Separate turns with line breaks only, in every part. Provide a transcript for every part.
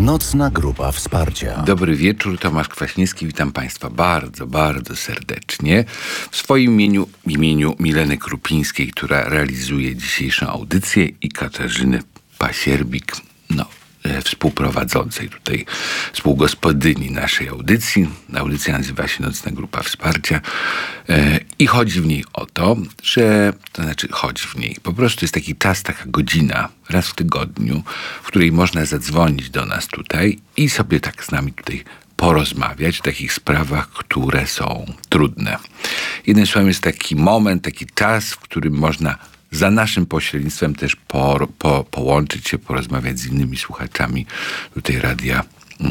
Nocna grupa wsparcia.
Dobry wieczór, Tomasz Kwaśniewski. Witam Państwa bardzo, bardzo serdecznie. W swoim imieniu Mileny Krupińskiej, która realizuje dzisiejszą audycję, i Katarzyny Pasierbik, współprowadzącej tutaj, współgospodyni naszej audycji. Audycja nazywa się Nocna Grupa Wsparcia i chodzi w niej o to, chodzi w niej. Po prostu jest taki czas, taka godzina raz w tygodniu, w której można zadzwonić do nas tutaj i sobie tak z nami tutaj porozmawiać o takich sprawach, które są trudne. Jednym słowem jest taki moment, taki czas, w którym można za naszym pośrednictwem też połączyć się, porozmawiać z innymi słuchaczami tutaj Radia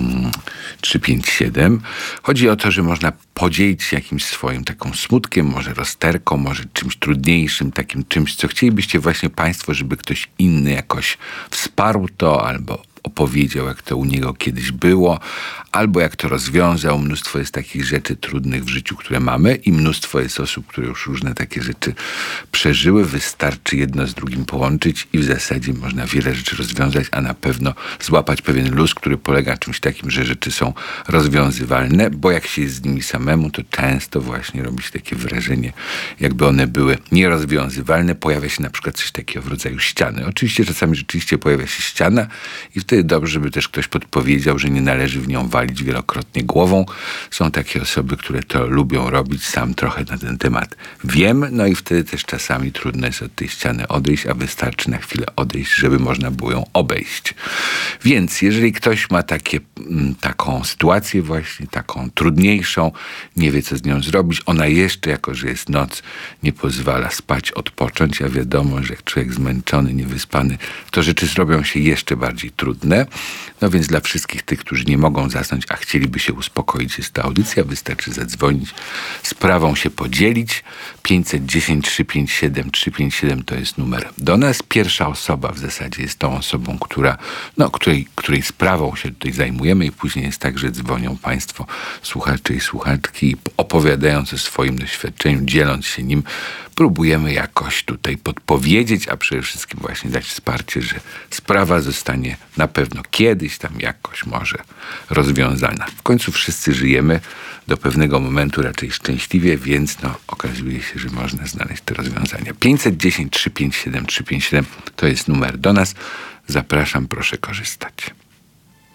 357. Chodzi o to, że można podzielić się jakimś swoim taką smutkiem, może rozterką, może czymś trudniejszym, takim czymś, co chcielibyście właśnie Państwo, żeby ktoś inny jakoś wsparł to, albo opowiedział, jak to u niego kiedyś było, albo jak to rozwiązał. Mnóstwo jest takich rzeczy trudnych w życiu, które mamy, i mnóstwo jest osób, które już różne takie rzeczy przeżyły. Wystarczy jedno z drugim połączyć i w zasadzie można wiele rzeczy rozwiązać, a na pewno złapać pewien luz, który polega na czymś takim, że rzeczy są rozwiązywalne, bo jak się jest z nimi samemu, to często właśnie robi się takie wrażenie, jakby one były nierozwiązywalne. Pojawia się na przykład coś takiego w rodzaju ściany. Oczywiście czasami rzeczywiście pojawia się ściana i wtedy dobrze, żeby też ktoś podpowiedział, że nie należy w nią walić wielokrotnie głową. Są takie osoby, które to lubią robić. Sam trochę na ten temat wiem. No i wtedy też czasami trudno jest od tej ściany odejść, a wystarczy na chwilę odejść, żeby można było ją obejść. Więc jeżeli ktoś ma taką sytuację właśnie, taką trudniejszą, nie wie, co z nią zrobić, ona jeszcze, jako że jest noc, nie pozwala spać, odpocząć, a wiadomo, że jak człowiek zmęczony, niewyspany, to rzeczy zrobią się jeszcze bardziej trudne. No więc dla wszystkich tych, którzy nie mogą zasnąć, a chcieliby się uspokoić, jest ta audycja. Wystarczy zadzwonić, sprawą się podzielić. 510 357 357 to jest numer do nas. Pierwsza osoba w zasadzie jest tą osobą, której sprawą się tutaj zajmujemy, i później jest tak, że dzwonią Państwo, słuchacze i słuchaczki, opowiadając o swoim doświadczeniu, dzieląc się nim. Próbujemy jakoś tutaj podpowiedzieć, a przede wszystkim właśnie dać wsparcie, że sprawa zostanie na pewno kiedyś tam jakoś może rozwiązana. W końcu wszyscy żyjemy do pewnego momentu raczej szczęśliwie, więc okazuje się, że można znaleźć te rozwiązania. 510 357 357 to jest numer do nas. Zapraszam, proszę korzystać.